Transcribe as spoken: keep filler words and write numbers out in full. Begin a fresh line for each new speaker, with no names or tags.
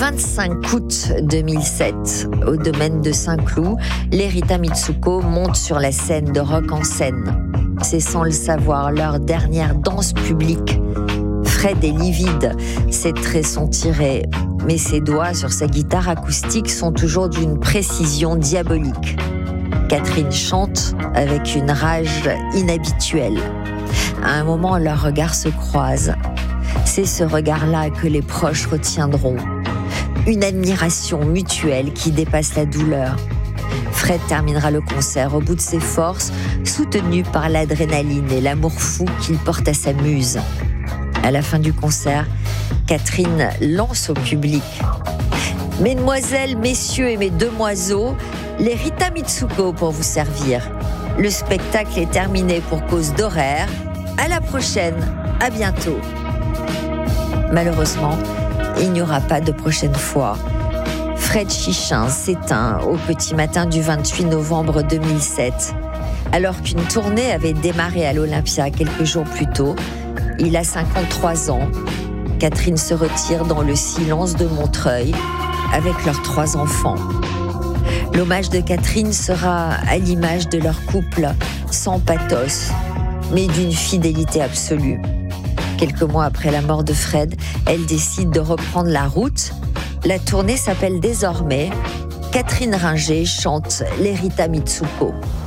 vingt-cinq août deux mille sept, au domaine de Saint-Cloud, les Rita Mitsuko montent sur la scène de Rock en scène. C'est sans le savoir leur dernière danse publique. Fred est livide, ses traits sont tirés, mais ses doigts sur sa guitare acoustique sont toujours d'une précision diabolique. Catherine chante avec une rage inhabituelle. À un moment, leurs regards se croisent. C'est ce regard-là que les proches retiendront. Une admiration mutuelle qui dépasse la douleur. Fred terminera le concert au bout de ses forces, soutenu par l'adrénaline et l'amour fou qu'il porte à sa muse. À la fin du concert, Catherine lance au public « Mesdemoiselles, messieurs et mes demoiselles, les Rita Mitsuko pour vous servir. Le spectacle est terminé pour cause d'horaire. À la prochaine, à bientôt. » Malheureusement, il n'y aura pas de prochaine fois. Fred Chichin s'éteint au petit matin du vingt-huit novembre deux mille sept. Alors qu'une tournée avait démarré à l'Olympia quelques jours plus tôt, il a cinquante-trois ans. Catherine se retire dans le silence de Montreuil avec leurs trois enfants. L'hommage de Catherine sera à l'image de leur couple, sans pathos, mais d'une fidélité absolue. Quelques mois après la mort de Fred, elle décide de reprendre la route. La tournée s'appelle désormais Catherine Ringer chante les Rita Mitsuko.